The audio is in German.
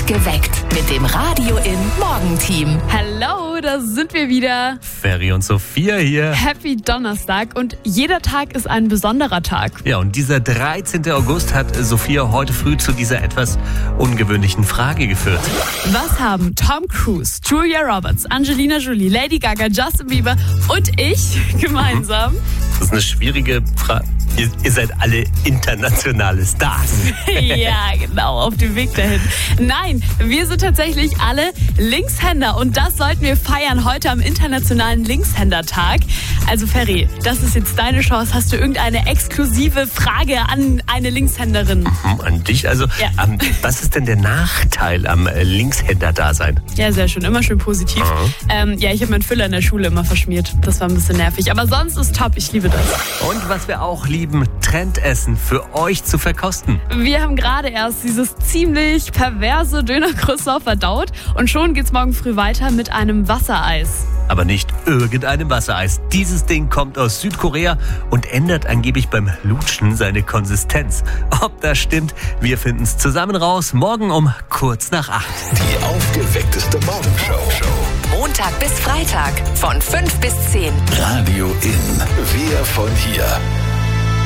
Geweckt mit dem Radio in Morgenteam. Hallo, da sind wir wieder. Ferry und Sophia hier. Happy Donnerstag und jeder Tag ist ein besonderer Tag. Ja, und dieser 13. August hat Sophia heute früh zu dieser etwas ungewöhnlichen Frage geführt. Was haben Tom Cruise, Julia Roberts, Angelina Jolie, Lady Gaga, Justin Bieber und ich gemeinsam? Das ist eine schwierige Frage. Ihr seid alle internationale Stars. Ja, genau, auf dem Weg dahin. Nein, wir sind tatsächlich alle Linkshänder und das sollten wir feiern heute am Internationalen Linkshändertag. Also Ferry, das ist jetzt deine Chance. Hast du irgendeine exklusive Frage an eine Linkshänderin? An dich? Also, Ja. Was ist denn der Nachteil am Linkshänder-Dasein? Ja, sehr schön, immer schön positiv. Ja, ich habe meinen Füller in der Schule immer verschmiert. Das war ein bisschen nervig, aber sonst ist top, ich liebe das. Und was wir auch lieben, Trendessen für euch zu verkosten. Wir haben gerade erst dieses ziemlich perverse Döner-Croissant verdaut und schon geht's morgen früh weiter mit einem Wassereis. Aber nicht irgendeinem Wassereis. Dieses Ding kommt aus Südkorea und ändert angeblich beim Lutschen seine Konsistenz. Ob das stimmt, wir finden es zusammen raus. Morgen um kurz nach 8. Die aufgeweckteste Morgenshow. Montag bis Freitag von 5 bis 10. Radio in. Wir von hier.